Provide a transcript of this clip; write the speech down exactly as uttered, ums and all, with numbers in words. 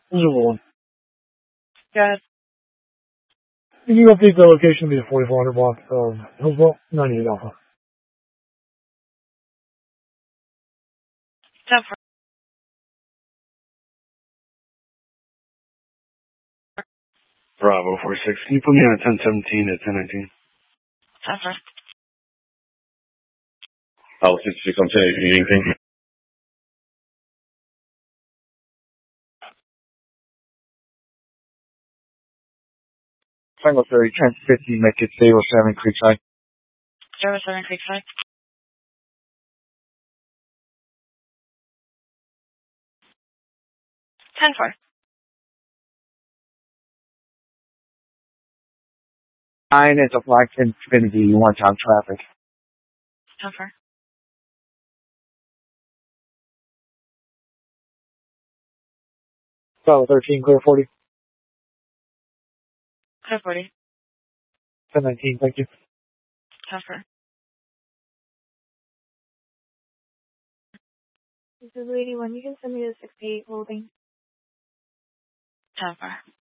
Visual one. Good. Can you update the location to the forty-four hundred block of Hillsborough? ninety-eight Alpha. ten four. Bravo four six. Can you put me on a ten seventeen at ten nineteen? ten four. I'll six six. I'm saying if you need anything. Tango thirty, ten fifty, make it zero seven Creekside. zero seven Creekside. ten four. Nine is a Black Infinity, you want on traffic. ten four. Bravo thirteen, clear forty. Clear forty. ten nineteen, thank you. ten four. This is Lady One. You can send me to sixty-eight holding. ten four.